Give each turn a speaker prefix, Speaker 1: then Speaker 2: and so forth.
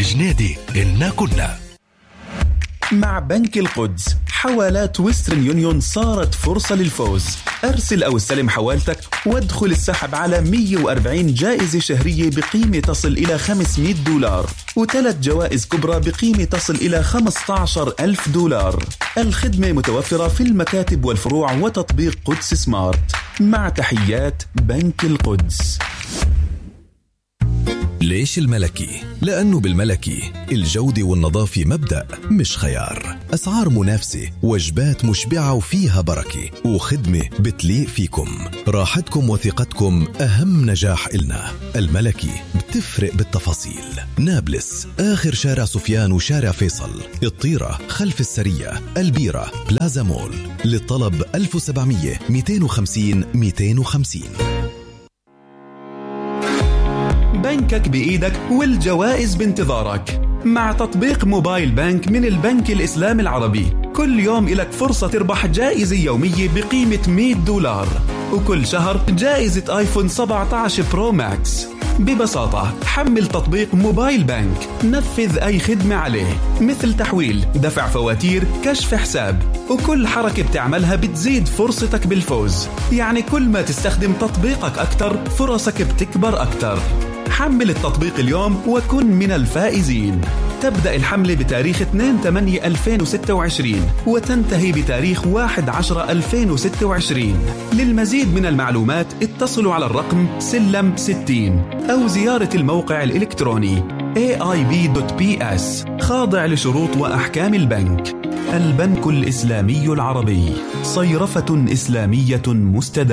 Speaker 1: جنيدي إنا كنا.
Speaker 2: مع بنك القدس حوالات ويسترن يونيون صارت فرصة للفوز. أرسل أو استلم حوالتك وادخل السحب على 140 جائزة شهرية بقيمة تصل إلى $500 و3 جوائز كبرى بقيمة تصل إلى $15,000. الخدمة متوفرة في المكاتب والفروع وتطبيق قدس سمارت. مع تحيات بنك القدس.
Speaker 1: ليش الملكي؟ لأنه بالملكي الجودة والنظافة مبدأ مش خيار. أسعار منافسة، وجبات مشبعة وفيها بركة، وخدمة بتليق فيكم. راحتكم وثقتكم أهم نجاح إلنا. الملكي بتفرق بالتفاصيل. نابلس آخر شارع سفيان وشارع فيصل، الطيرة خلف السرية، البيرة بلازا مول. للطلب 1700 250 250.
Speaker 2: بنكك بإيدك والجوائز بانتظارك. مع تطبيق موبايل بانك من البنك الإسلامي العربي، كل يوم إلك فرصة تربح جائزة يومية بقيمة $100، وكل شهر جائزة آيفون 17 برو ماكس. ببساطة حمل تطبيق موبايل بانك، نفذ أي خدمة عليه مثل تحويل، دفع فواتير، كشف حساب، وكل حركة بتعملها بتزيد فرصتك بالفوز. يعني كل ما تستخدم تطبيقك أكتر فرصك بتكبر أكتر. حمل التطبيق اليوم وكن من الفائزين. تبدأ الحملة بتاريخ 2/8/2026 وتنتهي بتاريخ 1/10/2026. للمزيد من المعلومات اتصلوا على الرقم سلم 60 أو زيارة الموقع الإلكتروني aib.ps. خاضع لشروط وأحكام البنك. البنك الإسلامي العربي، صيرفة إسلامية مستدامة.